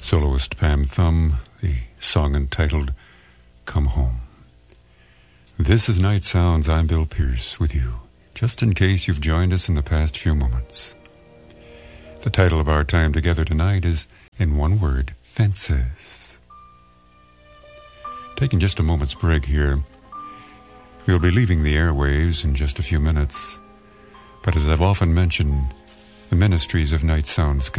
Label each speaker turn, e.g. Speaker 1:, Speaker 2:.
Speaker 1: Soloist Pam Thumb, the song entitled Come Home. This is Night Sounds. I'm Bill Pierce with you, just in case you've joined us in the past few moments. The title of our time together tonight is, in one word, Fences. Taking just a moment's break here, we'll be leaving the airwaves in just a few minutes, but as I've often mentioned, the ministries of Night Sounds